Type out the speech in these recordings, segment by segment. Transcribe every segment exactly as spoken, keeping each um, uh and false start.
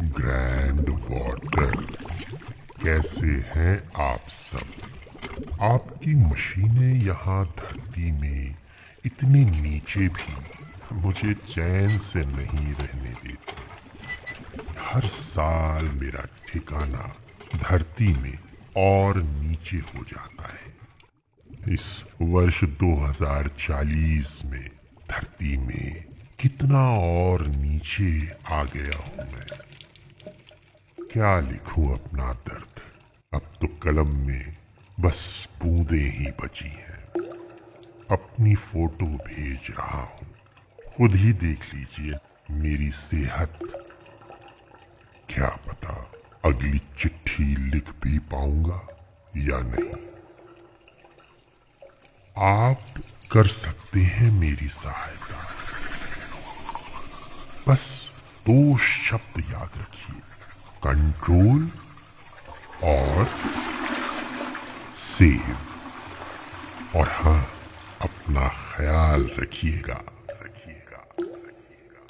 Grand water, कैसे हैं आप सब। आपकी मशीनें यहाँ धरती में इतने नीचे भी मुझे चैन से नहीं रहने देती। हर साल मेरा ठिकाना धरती में और नीचे हो जाता है। इस वर्ष दो हज़ार चालीस में धरती में कितना और नीचे आ गया हूं मैं। क्या लिखूं अपना दर्द, अब तो कलम में बस बूंदें ही बची हैं। अपनी फोटो भेज रहा हूं, खुद ही देख लीजिए मेरी सेहत। क्या पता अगली चिट्ठी लिख भी पाऊंगा या नहीं। आप कर सकते हैं मेरी सहायता। बस दो शब्द याद रखिए, कंट्रोल और सेव। और हाँ, अपना ख्याल रखिएगा रखिएगा रखिएगा।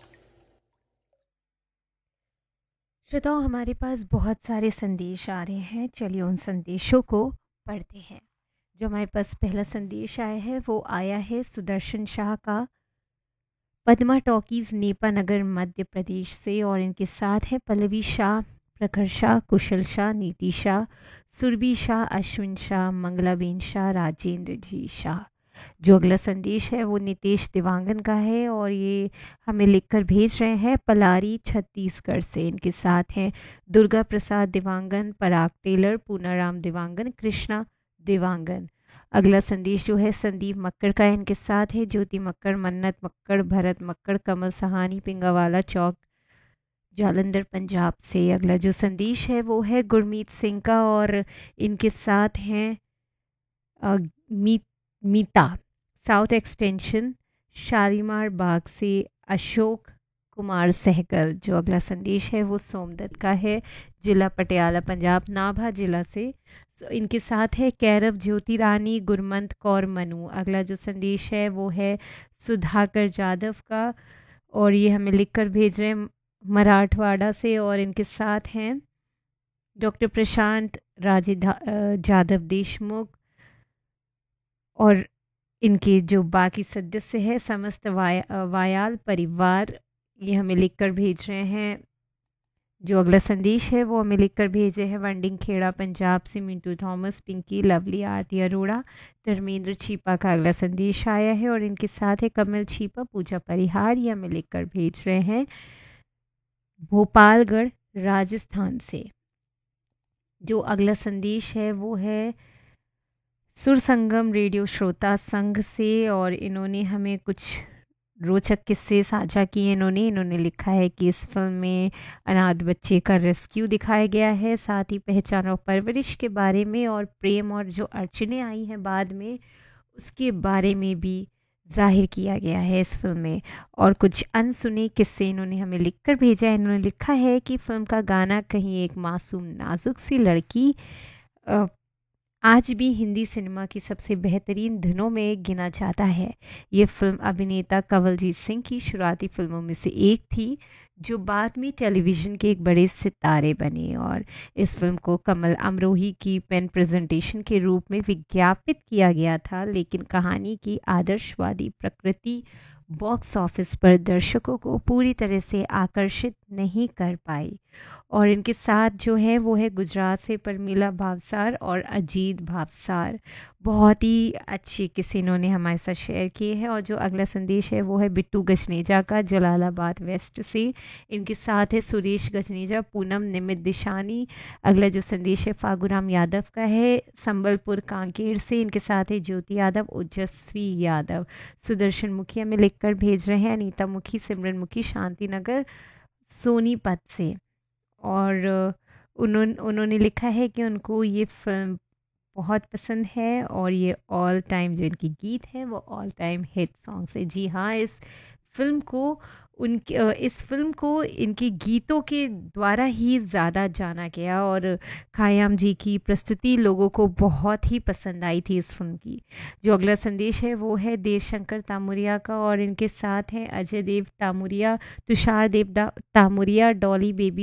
श्रोताओ, हमारे पास बहुत सारे संदेश आ रहे हैं। चलिए उन संदेशों को पढ़ते हैं। जो हमारे पास पहला संदेश आया है वो आया है सुदर्शन शाह का, पद्मा टॉकीज़ नेपा नगर मध्य प्रदेश से। और इनके साथ हैं पल्लवी शाह, प्रखर शाह, कुशल शाह, नीति शाह, सुरभि शाह, अश्विन शाह, मंगलाबेन शाह, राजेंद्र जी शाह। जो अगला संदेश है वो नितेश दिवांगन का है और ये हमें लिखकर भेज रहे हैं पलारी छत्तीसगढ़ से। इनके साथ हैं दुर्गा प्रसाद दिवांगन, पराग टेलर, पूनाराम दिवांगन, कृष्णा दिवांगन। अगला संदेश जो है संदीप मक्कड़ का है। इनके साथ है ज्योति मक्कड़, मन्नत मक्कड़, भरत मक्कड़, कमल सहानी, पिंगावाला चौक, जालंधर पंजाब से। अगला जो संदेश है वो है गुरमीत सिंह का और इनके साथ हैं अ, मी, मीता, साउथ एक्सटेंशन, शालीमार बाग से अशोक कुमार सहगल। जो अगला संदेश है वो सोमदत्त का है, जिला पटियाला पंजाब, नाभा जिला से। सो इनके साथ है कैरव, ज्योति रानी, गुरमंत कौर, मनु। अगला जो संदेश है वो है सुधाकर जादव का और ये हमें लिखकर भेज रहे हैं मराठवाड़ा से। और इनके साथ हैं डॉक्टर प्रशांत राजे जादव देशमुख और इनके जो बाकी सदस्य हैं समस्त वाया, वायाल परिवार, ये हमें लिखकर भेज रहे हैं। जो अगला संदेश है वो हमें लिखकर भेजे हैं वंडिंग खेड़ा पंजाब से मिंटू थॉमस, पिंकी, लवली, आरती अरोड़ा, धर्मेंद्र छीपा का अगला संदेश आया है। और इनके साथ है कमल छीपा, पूजा परिहार, ये हमें लिखकर भेज रहे हैं भोपालगढ़ राजस्थान से। जो अगला संदेश है वो है सुर संगम रेडियो श्रोता संघ से और इन्होंने हमें कुछ रोचक किस्से साझा किए। इन्होंने इन्होंने लिखा है कि इस फिल्म में अनाथ बच्चे का रेस्क्यू दिखाया गया है, साथ ही पहचान और परवरिश के बारे में और प्रेम और जो अड़चने आई हैं बाद में उसके बारे में भी जाहिर किया गया है इस फिल्म में। और कुछ अनसुने किस्से इन्होंने हमें लिखकर भेजा है। इन्होंने लिखा है कि फिल्म का गाना कहीं एक मासूम नाजुक सी लड़की आ, आज भी हिंदी सिनेमा की सबसे बेहतरीन धुनों में गिना जाता है। ये फिल्म अभिनेता कंवलजीत सिंह की शुरुआती फिल्मों में से एक थी जो बाद में टेलीविज़न के एक बड़े सितारे बने। और इस फिल्म को कमल अमरोही की पेन प्रेजेंटेशन के रूप में विज्ञापित किया गया था, लेकिन कहानी की आदर्शवादी प्रकृति बॉक्स ऑफिस पर दर्शकों को पूरी तरह से आकर्षित नहीं कर पाई। और इनके साथ जो है वो है गुजरात से परमीला भावसार और अजीत भावसार। बहुत ही अच्छे किस्से इन्होंने हमारे साथ शेयर किए हैं। और जो अगला संदेश है वो है बिट्टू गजनेजा का, जलालाबाद वेस्ट से। इनके साथ है सुरेश गजनेजा, पूनम, निमित दिशानी। अगला जो संदेश है फागुराम यादव का है, संबलपुर कांकेर से। इनके साथ है ज्योति यादव, ओजस्वी यादव, सुदर्शन मुखिया में लिखकर भेज रहे हैं, अनीता मुखी, सिमरन मुखी, शांति नगर सोनीपत से। और उन्होंने उन्होंने लिखा है कि उनको ये फिल्म बहुत पसंद है और ये ऑल टाइम जो इनकी गीत है वो ऑल टाइम हिट सॉन्ग है। जी हाँ, इस फिल्म को उनके इस फिल्म को इनके गीतों के द्वारा ही ज़्यादा जाना गया और खयाम जी की प्रस्तुति लोगों को बहुत ही पसंद आई थी इस फिल्म की। जो अगला संदेश है वो है देवशंकर तामुरिया का और इनके साथ हैं अजय देव तामुरिया, तुषार देव तामुरिया, डॉली बेबी